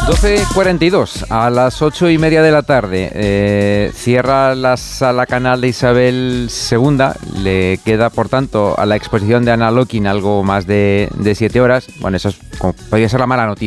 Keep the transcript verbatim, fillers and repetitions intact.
doce cuarenta y dos, a las ocho y media de la tarde, eh, cierra la Sala Canal de Isabel segunda, le queda por tanto a la exposición de Ana Lokin algo más de, de siete horas. Bueno, eso es, como, podría ser la mala noticia.